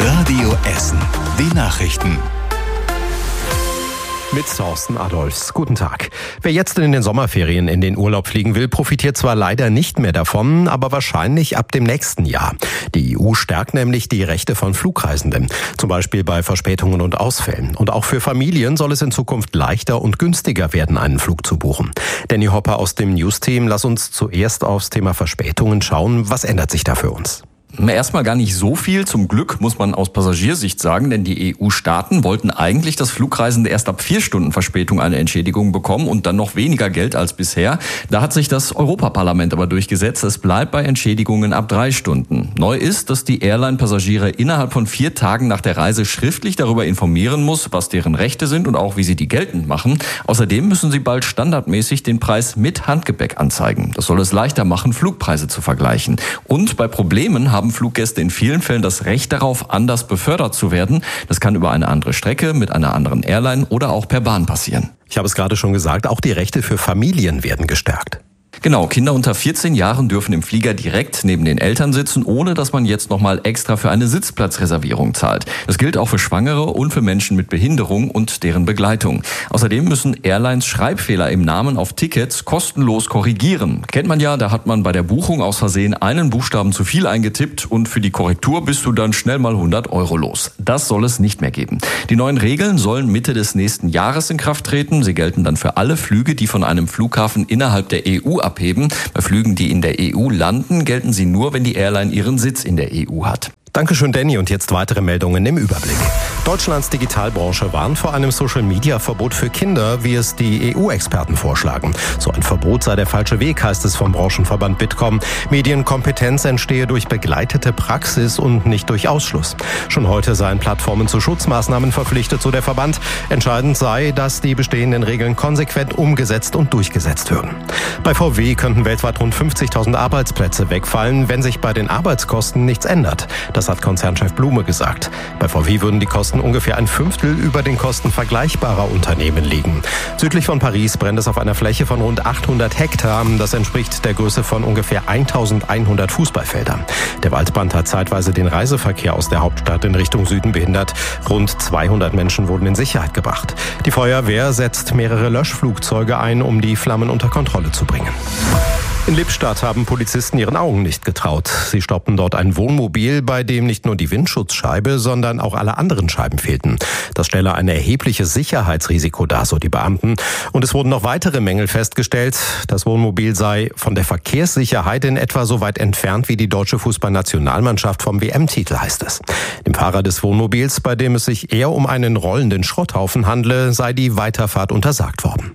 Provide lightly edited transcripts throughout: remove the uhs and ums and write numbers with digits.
Radio Essen. Die Nachrichten. Mit Thorsten Adolfs. Guten Tag. Wer jetzt in den Sommerferien in den Urlaub fliegen will, profitiert zwar leider nicht mehr davon, aber wahrscheinlich ab dem nächsten Jahr. Die EU stärkt nämlich die Rechte von Flugreisenden, zum Beispiel bei Verspätungen und Ausfällen. Und auch für Familien soll es in Zukunft leichter und günstiger werden, einen Flug zu buchen. Danny Hopper aus dem News-Team, lass uns zuerst aufs Thema Verspätungen schauen. Was ändert sich da für uns? Erstmal gar nicht so viel, zum Glück, muss man aus Passagiersicht sagen, denn die EU-Staaten wollten eigentlich, dass Flugreisende erst ab 4 Stunden Verspätung eine Entschädigung bekommen und dann noch weniger Geld als bisher. Da hat sich das Europaparlament aber durchgesetzt. Es bleibt bei Entschädigungen ab 3 Stunden. Neu ist, dass die Airline-Passagiere innerhalb von 4 Tagen nach der Reise schriftlich darüber informieren muss, was deren Rechte sind und auch wie sie die geltend machen. Außerdem müssen sie bald standardmäßig den Preis mit Handgepäck anzeigen. Das soll es leichter machen, Flugpreise zu vergleichen. Und bei Problemen haben Fluggäste in vielen Fällen das Recht darauf, anders befördert zu werden. Das kann über eine andere Strecke, mit einer anderen Airline oder auch per Bahn passieren. Ich habe es gerade schon gesagt, auch die Rechte für Familien werden gestärkt. Genau, Kinder unter 14 Jahren dürfen im Flieger direkt neben den Eltern sitzen, ohne dass man jetzt nochmal extra für eine Sitzplatzreservierung zahlt. Das gilt auch für Schwangere und für Menschen mit Behinderung und deren Begleitung. Außerdem müssen Airlines Schreibfehler im Namen auf Tickets kostenlos korrigieren. Kennt man ja, da hat man bei der Buchung aus Versehen einen Buchstaben zu viel eingetippt und für die Korrektur bist du dann schnell mal 100 € los. Das soll es nicht mehr geben. Die neuen Regeln sollen Mitte des nächsten Jahres in Kraft treten. Sie gelten dann für alle Flüge, die von einem Flughafen innerhalb der EU abheben. Bei Flügen, die in der EU landen, gelten sie nur, wenn die Airline ihren Sitz in der EU hat. Dankeschön, Danny. Und jetzt weitere Meldungen im Überblick. Deutschlands Digitalbranche warnt vor einem Social-Media-Verbot für Kinder, wie es die EU-Experten vorschlagen. So ein Verbot sei der falsche Weg, heißt es vom Branchenverband Bitkom. Medienkompetenz entstehe durch begleitete Praxis und nicht durch Ausschluss. Schon heute seien Plattformen zu Schutzmaßnahmen verpflichtet, so der Verband. Entscheidend sei, dass die bestehenden Regeln konsequent umgesetzt und durchgesetzt würden. Bei VW könnten weltweit rund 50.000 Arbeitsplätze wegfallen, wenn sich bei den Arbeitskosten nichts ändert. Das hat Konzernchef Blume gesagt. Bei VW würden die Kosten ungefähr 1/5 über den Kosten vergleichbarer Unternehmen liegen. Südlich von Paris brennt es auf einer Fläche von rund 800 Hektar. Das entspricht der Größe von ungefähr 1.100 Fußballfeldern. Der Waldbrand hat zeitweise den Reiseverkehr aus der Hauptstadt in Richtung Süden behindert. Rund 200 Menschen wurden in Sicherheit gebracht. Die Feuerwehr setzt mehrere Löschflugzeuge ein, um die Flammen unter Kontrolle zu bringen. In Lippstadt haben Polizisten ihren Augen nicht getraut. Sie stoppten dort ein Wohnmobil, bei dem nicht nur die Windschutzscheibe, sondern auch alle anderen Scheiben fehlten. Das stelle ein erhebliches Sicherheitsrisiko dar, so die Beamten. Und es wurden noch weitere Mängel festgestellt. Das Wohnmobil sei von der Verkehrssicherheit in etwa so weit entfernt wie die deutsche Fußballnationalmannschaft vom WM-Titel, heißt es. Dem Fahrer des Wohnmobils, bei dem es sich eher um einen rollenden Schrotthaufen handle, sei die Weiterfahrt untersagt worden.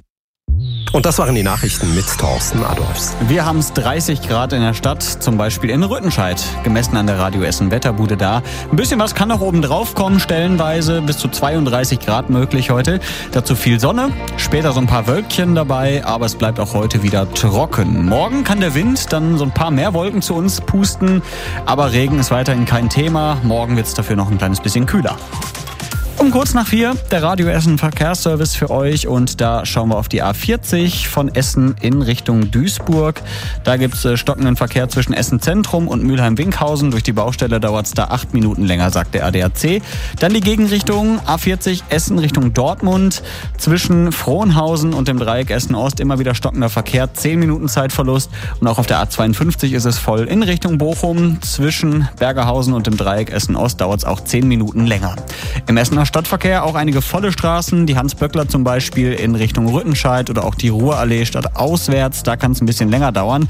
Und das waren die Nachrichten mit Thorsten Adolfs. Wir haben es 30 Grad in der Stadt, zum Beispiel in Rüttenscheid, gemessen an der Radio Essen Wetterbude da. Ein bisschen was kann noch oben drauf kommen, stellenweise bis zu 32 Grad möglich heute. Dazu viel Sonne, später so ein paar Wölkchen dabei, aber es bleibt auch heute wieder trocken. Morgen kann der Wind dann so ein paar mehr Wolken zu uns pusten, aber Regen ist weiterhin kein Thema. Morgen wird es dafür noch ein kleines bisschen kühler. Um kurz nach 4, der Radio Essen Verkehrsservice für euch und da schauen wir auf die A40 von Essen in Richtung Duisburg. Da gibt's stockenden Verkehr zwischen Essen Zentrum und Mülheim-Winkhausen. Durch die Baustelle dauert's da 8 Minuten länger, sagt der ADAC. Dann die Gegenrichtung A40 Essen Richtung Dortmund. Zwischen Frohnhausen und dem Dreieck Essen Ost immer wieder stockender Verkehr, 10 Minuten Zeitverlust. Und auch auf der A52 ist es voll in Richtung Bochum. Zwischen Bergerhausen und dem Dreieck Essen Ost dauert's auch 10 Minuten länger. Im Essener Stadtverkehr auch einige volle Straßen, die Hans-Böckler zum Beispiel in Richtung Rüttenscheid oder auch die Ruhrallee stadtauswärts, da kann es ein bisschen länger dauern.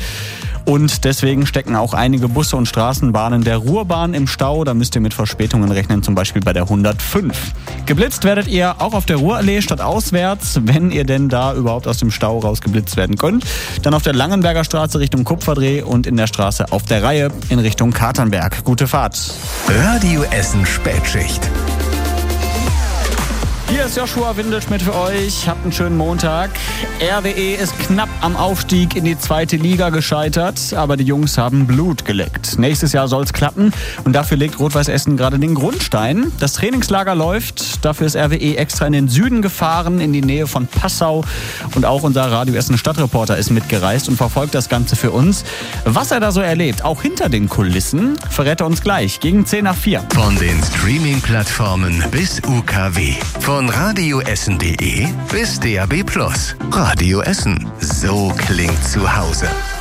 Und deswegen stecken auch einige Busse und Straßenbahnen der Ruhrbahn im Stau. Da müsst ihr mit Verspätungen rechnen, zum Beispiel bei der 105. Geblitzt werdet ihr auch auf der Ruhrallee stadtauswärts, wenn ihr denn da überhaupt aus dem Stau rausgeblitzt werden könnt. Dann auf der Langenberger Straße Richtung Kupferdreh und in der Straße auf der Reihe in Richtung Katernberg. Gute Fahrt. Radio Essen Spätschicht. Hier ist Joshua Windelschmidt für euch. Habt einen schönen Montag. RWE ist knapp am Aufstieg in die 2. Liga gescheitert, aber die Jungs haben Blut geleckt. Nächstes Jahr soll es klappen und dafür legt Rot-Weiß Essen gerade den Grundstein. Das Trainingslager läuft, dafür ist RWE extra in den Süden gefahren, in die Nähe von Passau. Und auch unser Radio Essen Stadtreporter ist mitgereist und verfolgt das Ganze für uns. Was er da so erlebt, auch hinter den Kulissen, verrät er uns gleich gegen 10:04. Von den Streaming-Plattformen bis UKW. Von radioessen.de bis DAB+. Radio Essen. So klingt zu Hause.